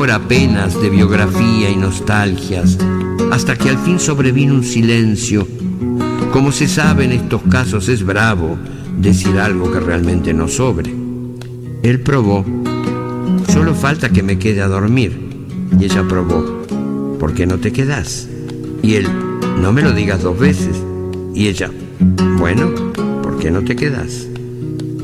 hora apenas de biografía y nostalgias, hasta que al fin sobrevino un silencio. Como se sabe, en estos casos es bravo decir algo que realmente no sobre. Él probó: solo falta que me quede a dormir. Y ella probó: ¿por qué no te quedás? Y él: no me lo digas 2 veces. Y ella: bueno, ¿por qué no te quedás?